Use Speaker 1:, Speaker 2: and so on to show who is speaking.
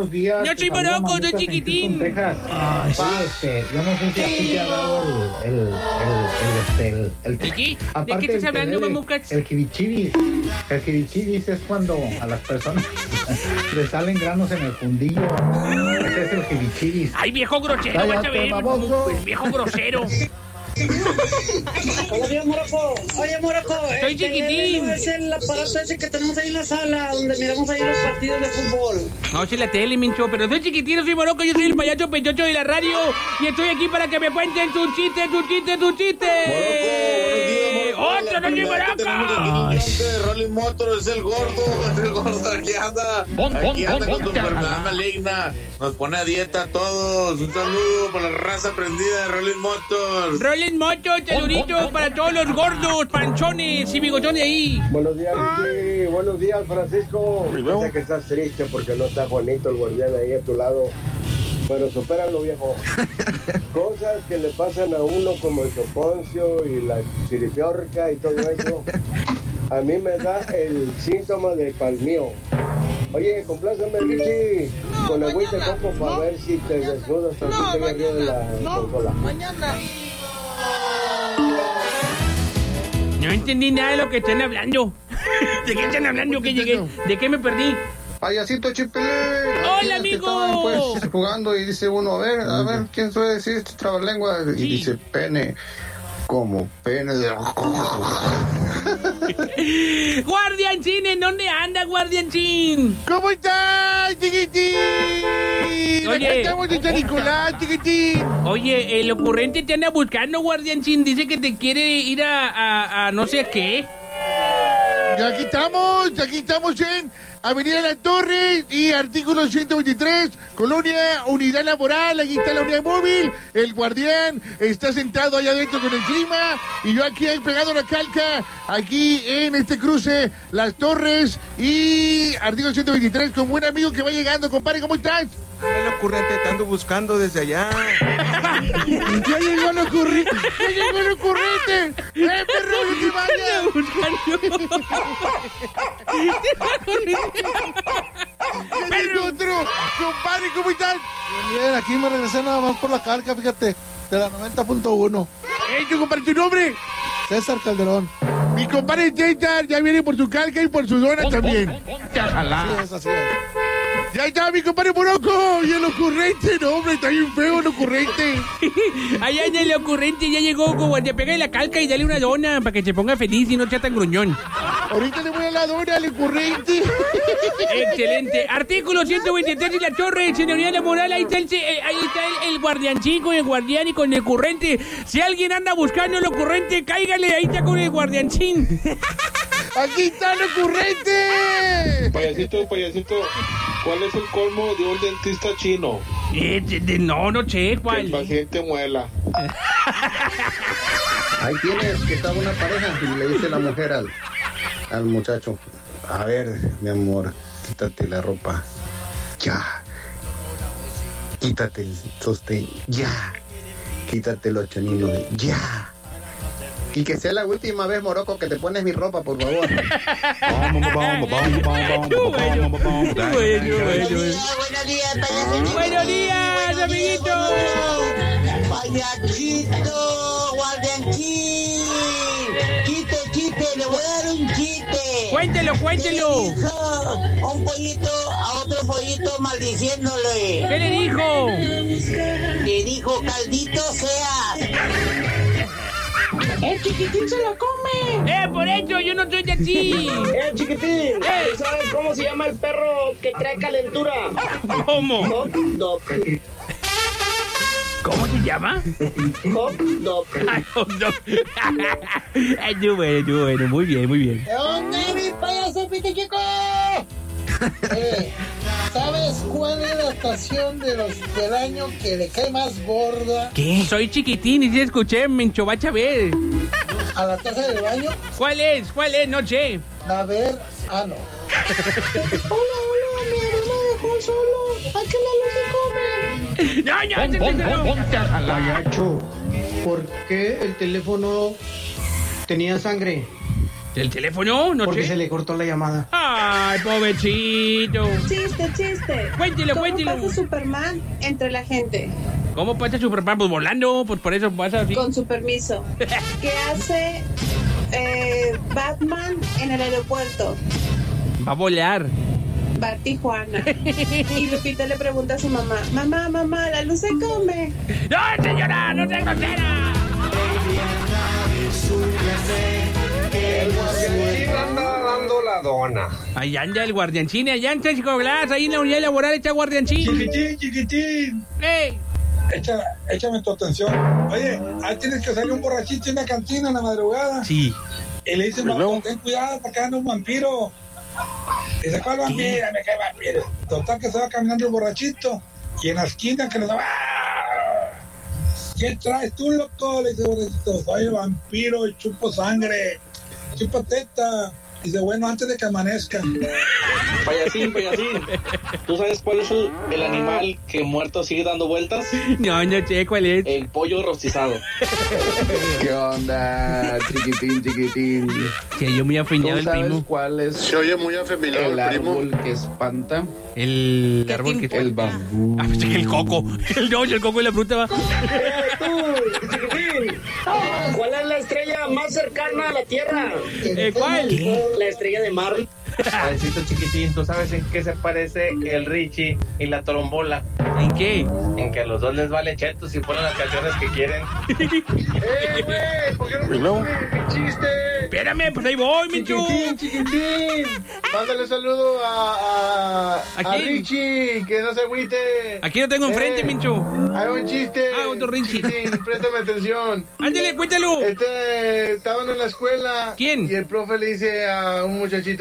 Speaker 1: buenos días.
Speaker 2: Yo soy Morocco, soy chiquitín.
Speaker 1: Yo no sé si aquí te ha dado
Speaker 2: ¿El qué? ¿De qué estás hablando, Mamucas?
Speaker 1: El jirichiris. El jirichiris es cuando a las personas le salen granos en el fundillo. Ese es el jirichiris.
Speaker 2: Ay, viejo grosero, vas a ver. Pues viejo grosero.
Speaker 3: Buenos días, Morocco. Oye, Morocco.
Speaker 2: Soy chiquitín.
Speaker 3: Es el aparato ese que tenemos ahí en la sala, donde miramos ahí los partidos de fútbol.
Speaker 2: No, soy la tele, mincho, pero soy chiquitín, soy Morocco, yo soy el payaso pechocho de la radio y estoy aquí para que me cuenten tu chiste. ¡Otro, no soy Morocco!
Speaker 4: Rolling Motor es el gordo aquí anda. Aquí anda con tu enfermedad maligna. Nos pone a dieta a todos. Un saludo para la raza prendida de Rolling Motors.
Speaker 2: Rolling Motor, saluditos para todos los gordos, panchones y bigotones ahí.
Speaker 5: Buenos días, Ricky. Buenos días, Francisco. Sé que estás triste porque no está Juanito, el guardián, ahí a tu lado. Pero supéralo, viejo. Cosas que le pasan a uno como el soponcio y la chiripiorca y todo eso. A mí me da el síntoma del palmío. Oye, compláceme, Richie, con agüita de coco para ver si te desnudas tantito arriba de la consola.
Speaker 6: Mañana.
Speaker 2: No entendí nada de lo que están hablando. ¿De qué están hablando que llegué? ¿De qué me perdí?
Speaker 7: Payasito Chipilín.
Speaker 2: ¡Hola, amigo!
Speaker 7: Estaban, pues, jugando y dice uno, a ver, ¿quién suele decir este trabalengua? Y dice, pene, como pene de...
Speaker 2: Guardiancín, ¿en dónde anda, Guardiancín?
Speaker 8: ¿Cómo estás, chiquitín?
Speaker 2: Oye.
Speaker 8: Acá estamos en San Nicolás, chiquitín.
Speaker 2: Oye, el ocurrente te anda buscando, Guardiancín. Dice que te quiere ir a no sé qué.
Speaker 8: Ya aquí estamos en Avenida Las Torres y artículo 123, Colonia Unidad Laboral. Aquí está la unidad móvil. El guardián está sentado allá adentro con el clima y yo aquí he pegado la calca aquí en este cruce Las Torres y artículo 123 con buen amigo que va llegando. Compadre, ¿cómo estás?
Speaker 9: El ocurrente te ando buscando desde allá.
Speaker 8: Ya llegó el ocurrente. Perro, no te vayas. Pero otro, compadre, ¿cómo estás?
Speaker 6: Bien, aquí me regresé nada más por la calca, fíjate, de la 90.1.
Speaker 8: ¿Tu compadre, tu nombre?
Speaker 6: César Calderón.
Speaker 8: Mi compadre César ya viene por su calca y por su dona también.
Speaker 6: Así es.
Speaker 8: Ya está mi compadre Morocco y el ocurrente, no hombre, está bien feo el ocurrente.
Speaker 2: Allá en el ocurrente ya llegó, como te pega la calca y dale una dona para que se ponga feliz y no sea tan gruñón.
Speaker 8: Ahorita le voy a la dona al ocurrente.
Speaker 2: Excelente. Artículo 123 y la torre, señoría de moral, ahí está el guardiancín con el guardián y con el ocurrente. Si alguien anda buscando el ocurrente, cáigale, ahí está con el guardiancín.
Speaker 8: ¡Aquí está el ocurrente!
Speaker 4: Payasito, ¿cuál es el colmo de un dentista chino?
Speaker 2: No sé cuál.
Speaker 4: Que el paciente muela.
Speaker 7: Ahí tienes que estaba una pareja y le dice la mujer al muchacho, a ver, mi amor, quítate la ropa, ya, quítate el sostén, ya, quítate los chaninos, ya. Y que sea la última vez, Morocco, que te pones mi ropa, por favor.
Speaker 2: Buenos días, amiguito.
Speaker 3: Payachito, guardianchín. Chiste, le voy a dar un chiste.
Speaker 2: Cuéntelo.
Speaker 3: Dijo un pollito a otro pollito maldiciéndole.
Speaker 2: ¿Qué le dijo?
Speaker 3: Le dijo, caldito seas.
Speaker 6: ¡El chiquitín se lo come!
Speaker 2: Por eso yo no soy de así.
Speaker 3: Chiquitín, ¿sabes cómo se llama el perro que trae calentura?
Speaker 2: ¿Cómo?
Speaker 3: Hot dog.
Speaker 2: ¿Cómo se llama?
Speaker 3: Hot dog.
Speaker 2: Hot dog. Bueno, muy bien.
Speaker 6: ¿Dónde mi payaso pitichico? ¿Sabes cuál es la estación del año que le cae más gorda?
Speaker 2: ¿Qué? Soy chiquitín y sí escuché, Mencho, va a ver.
Speaker 6: ¿A la taza del baño?
Speaker 2: ¿Cuál es? No sé.
Speaker 6: A ver, no. Hola, mi hermano dejó solo. ¿A qué la luz se come?
Speaker 1: Payacho, ¿por qué el teléfono tenía sangre?
Speaker 2: ¿El teléfono? No
Speaker 1: Porque
Speaker 2: sé.
Speaker 1: se le cortó la llamada.
Speaker 2: Ay, Ay, pobrecito.
Speaker 10: Chiste.
Speaker 2: Cuéntelo.
Speaker 10: ¿Cómo pasa Superman entre la gente?
Speaker 2: ¿Cómo pasa Superman? Pues volando, pues por eso pasa así.
Speaker 10: Con su permiso. ¿Qué hace Batman en el aeropuerto?
Speaker 2: Va a volar.
Speaker 10: Va a Tijuana. Y Lupita le pregunta a su mamá, mamá, la luz se come.
Speaker 2: ¡No, señora! ¡No sea grosera!
Speaker 11: El guardiancín anda dando la dona.
Speaker 2: Ahí anda el guardiancín, allá en Francisco Glass, ahí en la unidad laboral está guardiancín.
Speaker 12: Chiquitín.
Speaker 2: ¡Ey!
Speaker 12: Échame tu atención. Oye, ahí tienes que salir un borrachito en una cantina en la madrugada.
Speaker 2: Sí.
Speaker 12: Y le dice, mamá, ten cuidado, para que anda un vampiro. Dice, ¿cuál vampiro? Me cae vampiro. Total que se va caminando el borrachito. Y en la esquina que le da... ¿Qué traes tú, loco? Le dice el borrachito. Soy vampiro y chupo sangre. Chupo teta. Dice, bueno, antes de que amanezca.
Speaker 13: Payasín. ¿Tú sabes cuál es el animal que muerto sigue dando vueltas?
Speaker 2: No sé cuál es.
Speaker 13: El pollo rostizado.
Speaker 7: ¿Qué onda, chiquitín?
Speaker 2: Que yo muy afeminado el primo.
Speaker 7: ¿Cuál es?
Speaker 14: Se oye muy afeminado
Speaker 7: El
Speaker 14: el primo.
Speaker 7: árbol que espanta.
Speaker 2: El árbol que...
Speaker 7: El bambú.
Speaker 2: Ah, pensé que el coco. El coco y la fruta va.
Speaker 11: Tú, chiquitín. ¿Cuál es la estrella más cercana a la Tierra?
Speaker 2: ¿Cuál?
Speaker 11: La estrella de mar.
Speaker 13: Padrecito chiquitín, ¿tú sabes en qué se parece el Richie y la trombola?
Speaker 2: ¿En qué?
Speaker 13: En que a los dos les vale chetos y ponen las canciones que quieren.
Speaker 11: Güey, ¿por qué no me pones mi chiste?
Speaker 2: Espérame, pues ahí voy, Minchu.
Speaker 7: Chiquitín. Mándale saludo a Richie, que no se agüite.
Speaker 2: Aquí lo tengo enfrente, Minchu.
Speaker 7: Hay un chiste.
Speaker 2: Otro Richie.
Speaker 7: Chiquitín, préstame atención.
Speaker 2: Ándale, cuéntalo.
Speaker 7: Estaban en la escuela.
Speaker 2: ¿Quién?
Speaker 7: Y el profe le dice a un muchachito,